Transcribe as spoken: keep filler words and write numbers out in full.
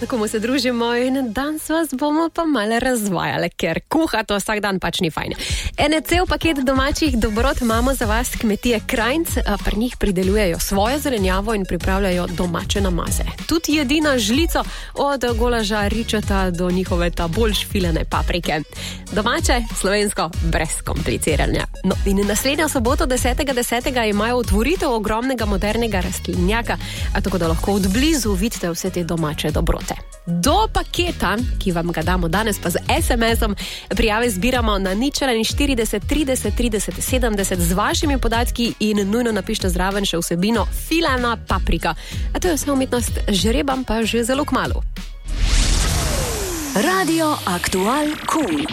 komu se družimo in danes vas bomo pa malo razvajali, ker kuhati vsak dan pač ni fajn. Ene cel paket domačih dobrot imamo za vas kmetije Krajnc, pri njih pridelujejo svojo zelenjavo in pripravljajo domače namaze. Tudi jedina žlico od golaža ričeta do njihove ta bolj šfilene paprike. Domače, slovensko, brez kompliciranja. No, in naslednjo soboto desetega desetega imajo otvoritev ogromnega modernega rastlinjaka, a tako da lahko od blizu vidite vse te domače dobrote. Do paketa, ki vam ga damo danes pa z es em esom, prijave zbiramo na nič štirideset trideset trideset sedemdeset z vašimi podatki in nujno napište zraven še vsebino filana paprika. A to je vse umetnost, žrebam pa že zelo kmalu. Radio Aktual Cool.